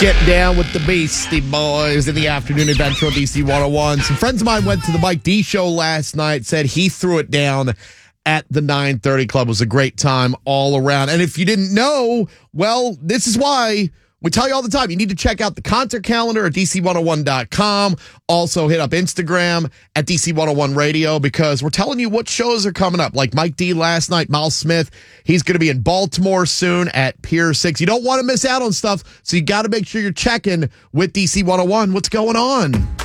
Get down with the Beastie Boys in the afternoon adventure on DC 101. Some friends of mine went to the Mike D show last night, said he threw it down at the 930 Club. It was a great time all around. And if you didn't know, well, this is why we tell you all the time, you need to check out the concert calendar at DC101.com. Also hit up Instagram at DC101 Radio because we're telling you what shows are coming up. Like Mike D last night, Miles Smith, he's going to be in Baltimore soon at Pier 6. You don't want to miss out on stuff, so you got to make sure you're checking with DC101 what's going on.